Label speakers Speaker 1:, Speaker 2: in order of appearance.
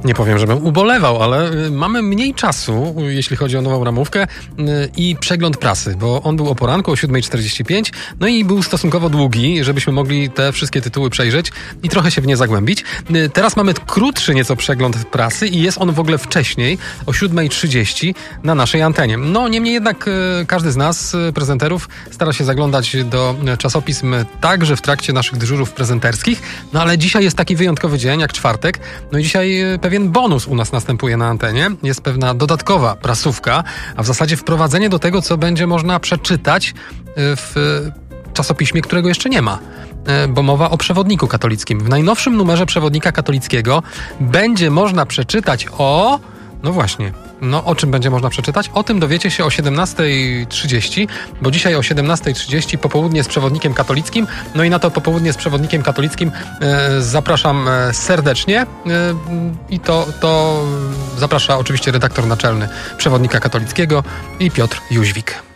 Speaker 1: Nie powiem, żebym ubolewał, ale mamy mniej czasu, jeśli chodzi o nową ramówkę i przegląd prasy, bo on był o poranku o 7:45, no i był stosunkowo długi, żebyśmy mogli te wszystkie tytuły przejrzeć i trochę się w nie zagłębić. Teraz mamy krótszy nieco przegląd prasy i jest on w ogóle wcześniej, o 7:30 na naszej antenie. No niemniej jednak każdy z nas, prezenterów, stara się zaglądać do czasopism także w trakcie naszych dyżurów prezenterskich, no ale dzisiaj jest taki wyjątkowy dzień jak czwartek, no i dzisiaj pewien bonus u nas następuje na antenie. Jest pewna dodatkowa prasówka, a w zasadzie wprowadzenie do tego, co będzie można przeczytać w czasopiśmie, którego jeszcze nie ma. Bo mowa o przewodniku katolickim. W najnowszym numerze przewodnika katolickiego będzie można przeczytać o... No właśnie. No o czym będzie można przeczytać? O tym dowiecie się o 17:30, bo dzisiaj o 17:30 popołudnie z przewodnikiem katolickim. No i na to popołudnie z przewodnikiem katolickim zapraszam serdecznie i to zaprasza oczywiście redaktor naczelny przewodnika katolickiego i Piotr Jóźwik.